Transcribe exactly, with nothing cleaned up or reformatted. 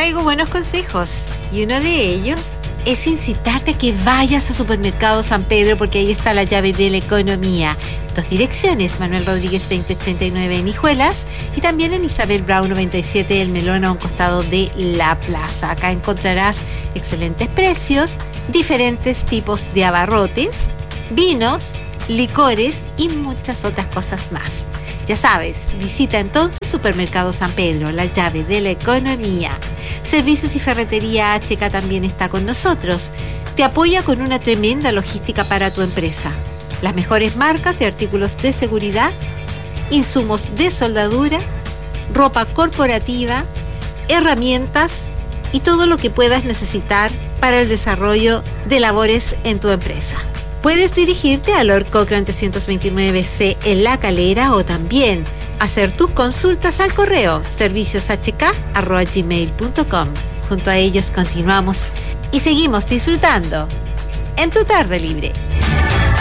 traigo buenos consejos y uno de ellos es incitarte a que vayas a Supermercado San Pedro, porque ahí está la llave de la economía. Dos direcciones, Manuel Rodríguez veinte ochenta y nueve en Hijuelas y también en Isabel Brown noventa y siete El Melón, a un costado de la plaza. Acá encontrarás excelentes precios, diferentes tipos de abarrotes, vinos, licores y muchas otras cosas más. Ya sabes, visita entonces Supermercado San Pedro, la llave de la economía. Servicios y Ferretería H K también está con nosotros. Te apoya con una tremenda logística para tu empresa. Las mejores marcas de artículos de seguridad, insumos de soldadura, ropa corporativa, herramientas y todo lo que puedas necesitar para el desarrollo de labores en tu empresa. Puedes dirigirte a Lord Cochrane trescientos veintinueve C en La Calera o también hacer tus consultas al correo servicios h k arroba gmail punto com. Junto a ellos continuamos y seguimos disfrutando en tu tarde libre.